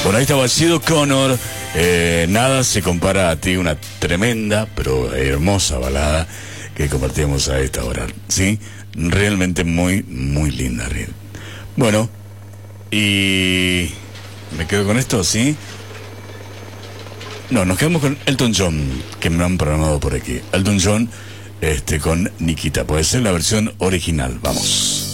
Bueno, ahí estaba Sido Connor. Nada se compara a ti, una tremenda, pero hermosa balada que compartimos a esta hora, ¿sí? Realmente muy, muy linda, Riel. Bueno, y me quedo con esto, ¿sí? No, nos quedamos con Elton John, que me han programado por aquí. Elton John, con Nikita. Puede ser la versión original, vamos.